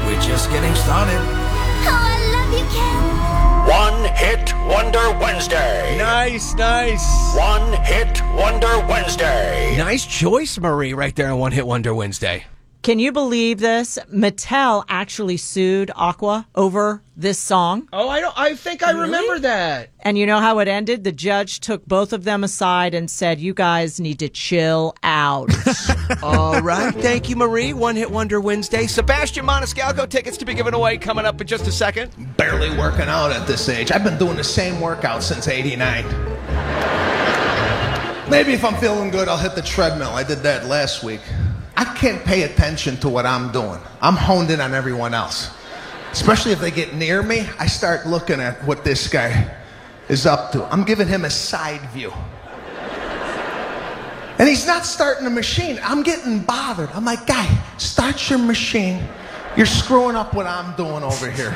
we're just getting started. Oh, I love you, Ken. One Hit Wonder Wednesday. Nice. One Hit Wonder Wednesday. Nice choice, Marie, right there on One Hit Wonder Wednesday. Can you believe this? Mattel actually sued Aqua over this song. Oh, I think I remember that. And you know how it ended? The judge took both of them aside and said, you guys need to chill out. All right. Thank you, Marie. One Hit Wonder Wednesday. Sebastian Maniscalco tickets to be given away coming up in just a second. Barely working out at this age. I've been doing the same workout since '89. Maybe if I'm feeling good, I'll hit the treadmill. I did that last week. I can't pay attention to what I'm doing. I'm honed in on everyone else. Especially if they get near me, I start looking at what this guy is up to. I'm giving him a side view. And he's not starting the machine. I'm getting bothered. I'm like, guy, start your machine. You're screwing up what I'm doing over here.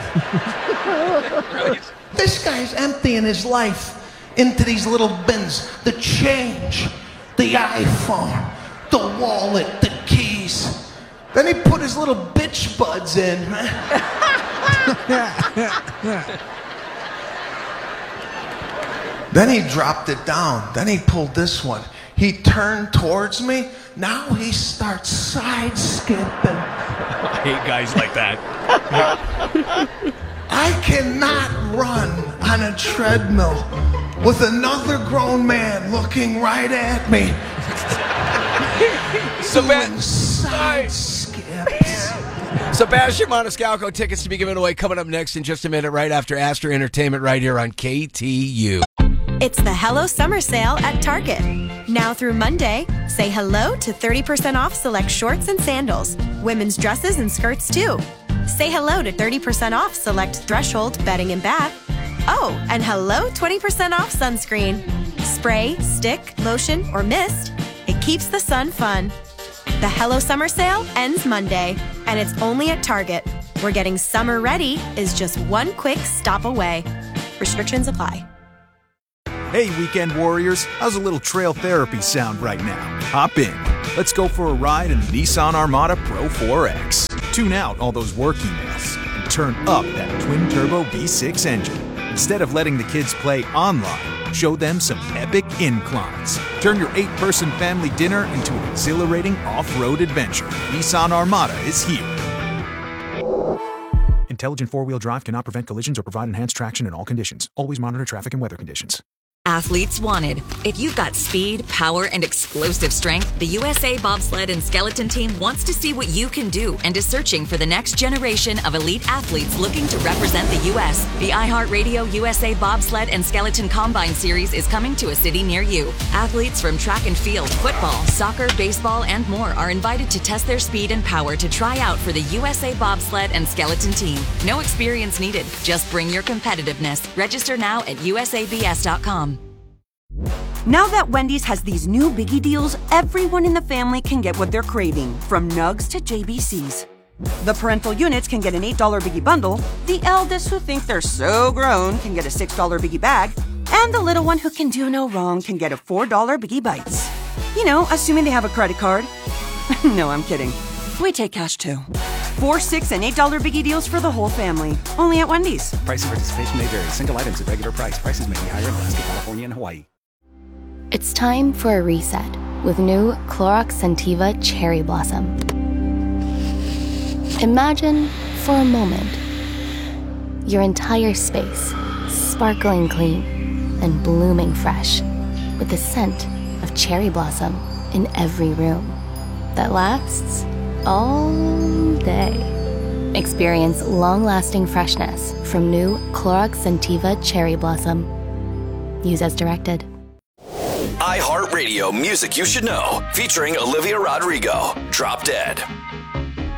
This guy's emptying his life into these little bins. The change, the iPhone, the wallet, the keys. Then he put his little bitch buds in. Then he dropped it down. Then he pulled this one. He turned towards me. Now he starts side skipping. I hate guys like that. I cannot run on a treadmill with another grown man looking right at me. Doing side skips. Sebastian Maniscalco tickets to be given away coming up next in just a minute, right after Astor Entertainment, right here on KTU. It's the Hello Summer Sale at Target. Now through Monday, say hello to 30% off select shorts and sandals, women's dresses and skirts too. Say hello to 30% off select Threshold bedding and bath. Oh, and hello 20% off sunscreen. Spray, stick, lotion, or mist. It keeps the sun fun. The Hello Summer Sale ends Monday, and it's only at Target, where getting summer ready is just one quick stop away. Restrictions apply. Hey, weekend warriors, how's a little trail therapy sound right now? Hop in. Let's go for a ride in the Nissan Armada Pro 4X. Tune out all those work emails and turn up that twin-turbo V6 engine. Instead of letting the kids play online, show them some epic inclines. Turn your 8-person family dinner into an exhilarating off-road adventure. Nissan Armada is here. Intelligent four-wheel drive cannot prevent collisions or provide enhanced traction in all conditions. Always monitor traffic and weather conditions. Athletes wanted. If you've got speed, power, and explosive strength, the USA Bobsled and Skeleton Team wants to see what you can do and is searching for the next generation of elite athletes looking to represent the U.S. The iHeartRadio USA Bobsled and Skeleton Combine Series is coming to a city near you. Athletes from track and field, football, soccer, baseball, and more are invited to test their speed and power to try out for the USA Bobsled and Skeleton Team. No experience needed. Just bring your competitiveness. Register now at usabs.com. Now that Wendy's has these new biggie deals, everyone in the family can get what they're craving, from nugs to JBCs. The parental units can get an $8 biggie bundle, the eldest who think they're so grown can get a $6 biggie bag, and the little one who can do no wrong can get a $4 biggie bites. You know, assuming they have a credit card. No, I'm kidding. We take cash too. 4, 6, and $8 biggie deals for the whole family. Only at Wendy's. Price and participation may vary. Single items at regular price. Prices may be higher in Alaska, California, and Hawaii. It's time for a reset with new Clorox Scentiva Cherry Blossom. Imagine, for a moment, your entire space sparkling clean and blooming fresh with the scent of cherry blossom in every room that lasts all day. Experience long-lasting freshness from new Clorox Scentiva Cherry Blossom. Use as directed. iHeartRadio Music You Should Know, featuring Olivia Rodrigo. Drop Dead.